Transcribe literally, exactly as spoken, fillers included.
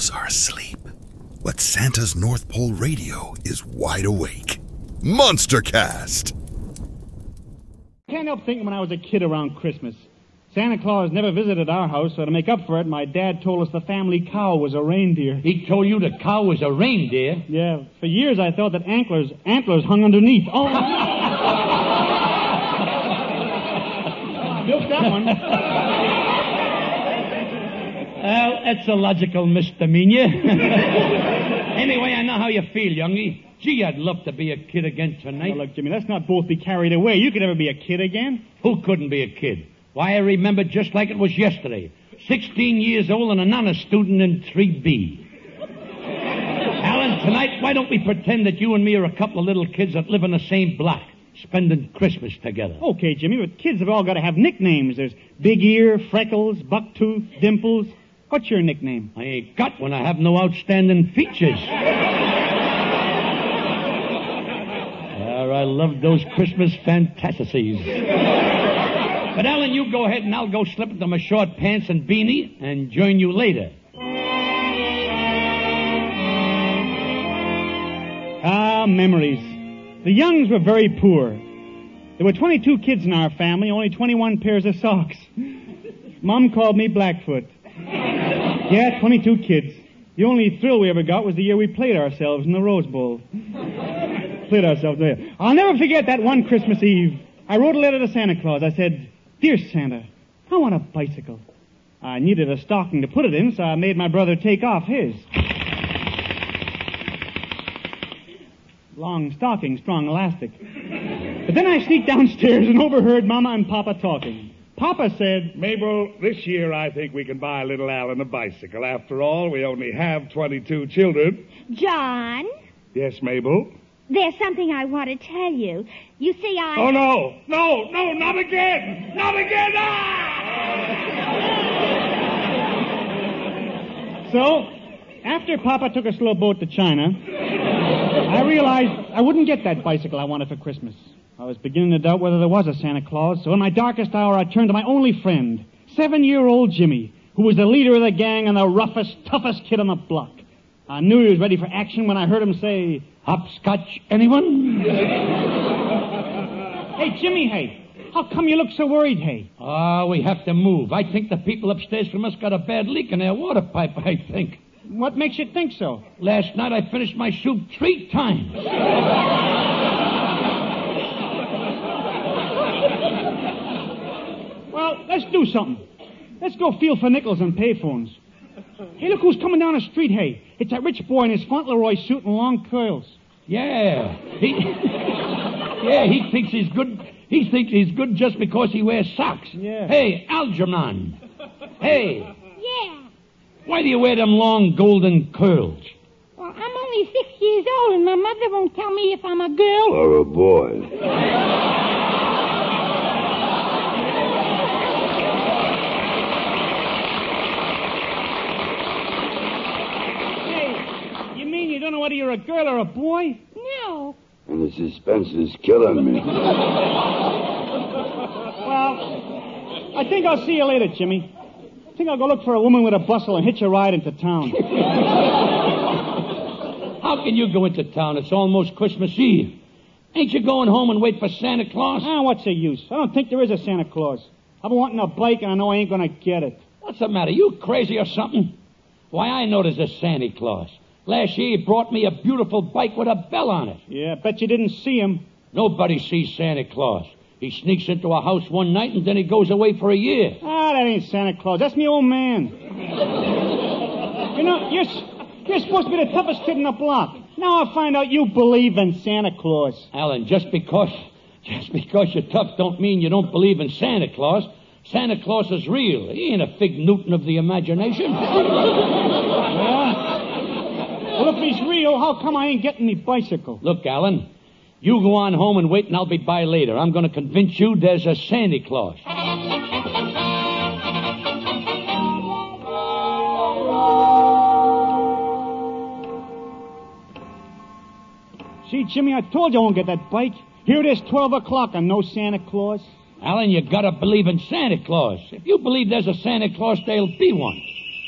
elves are asleep, but Santa's North Pole radio is wide awake. Monstercast! Can't help thinking when I was a kid around Christmas. Santa Claus never visited our house, so to make up for it, my dad told us the family cow was a reindeer. He told you the cow was a reindeer? Yeah, for years I thought that antlers antlers hung underneath. Oh, milk that one. Well, that's a logical misdemeanor. Anyway, I know how you feel, youngie. Gee, I'd love to be a kid again tonight. Now, look, Jimmy, let's not both be carried away. You could never be a kid again. Who couldn't be a kid? Why, I remember just like it was yesterday. Sixteen years old and an honor student in three B. Alan, tonight, why don't we pretend that you and me are a couple of little kids that live in the same block, spending Christmas together? Okay, Jimmy, but kids have all got to have nicknames. There's Big Ear, Freckles, Bucktooth, Dimples. What's your nickname? I ain't got one. I have no outstanding features. I love those Christmas fantasies. But, Alan, you go ahead and I'll go slip into my short pants and beanie and join you later. Ah, memories. The Youngs were very poor. There were twenty-two kids in our family, only twenty-one pairs of socks. Mom called me Blackfoot. Yeah, twenty-two kids. The only thrill we ever got was the year we played ourselves in the Rose Bowl. Played ourselves there. I'll never forget that one Christmas Eve. I wrote a letter to Santa Claus. I said, "Dear Santa, I want a bicycle." I needed a stocking to put it in, so I made my brother take off his. Long stocking, strong elastic. But then I sneaked downstairs and overheard Mama and Papa talking. Papa said, "Mabel, this year I think we can buy little Alan a bicycle. After all, we only have twenty-two children." John? Yes, Mabel? There's something I want to tell you. You see, I... Oh, no. No, no, not again. Not again. Ah! So, after Papa took a slow boat to China, I realized I wouldn't get that bicycle I wanted for Christmas. I was beginning to doubt whether there was a Santa Claus, so in my darkest hour I turned to my only friend, seven-year-old Jimmy, who was the leader of the gang and the roughest, toughest kid on the block. I knew he was ready for action when I heard him say, "Hopscotch, anyone?" Hey, Jimmy, hey, how come you look so worried, hey? Ah, uh, we have to move. I think the people upstairs from us got a bad leak in their water pipe, I think. What makes you think so? Last night I finished my soup three times. Well, let's do something. Let's go feel for nickels and payphones. Hey, look who's coming down the street, hey. It's that rich boy in his Fauntleroy suit and long curls. Yeah. He, yeah, he thinks he's good. He thinks he's good just because he wears socks. Yeah. Hey, Algernon. Hey. Yeah. Why do you wear them long golden curls? Well, I'm only six years old, and my mother won't tell me if I'm a girl or a boy. You don't know whether you're a girl or a boy? No. And the suspense is killing me. Well, I think I'll see you later, Jimmy. I think I'll go look for a woman with a bustle and hitch a ride into town. How can you go into town? It's almost Christmas Eve. Ain't you going home and wait for Santa Claus? Ah, what's the use? I don't think there is a Santa Claus. I've been wanting a bike, and I know I ain't going to get it. What's the matter? You crazy or something? Why, I know there's a Santa Claus. Last year, he brought me a beautiful bike with a bell on it. Yeah, bet you didn't see him. Nobody sees Santa Claus. He sneaks into a house one night, and then he goes away for a year. Ah, that ain't Santa Claus. That's me old man. You know, you're, you're supposed to be the toughest kid in the block. Now I find out you believe in Santa Claus. Alan, just because, just because you're tough don't mean you don't believe in Santa Claus. Santa Claus is real. He ain't a fig Newton of the imagination. Yeah? Well, if he's real, how come I ain't getting me bicycle? Look, Alan, you go on home and wait, and I'll be by later. I'm going to convince you there's a Santa Claus. See, Jimmy, I told you I won't get that bike. Here it is, twelve o'clock, and no Santa Claus. Alan, you got to believe in Santa Claus. If you believe there's a Santa Claus, there'll be one.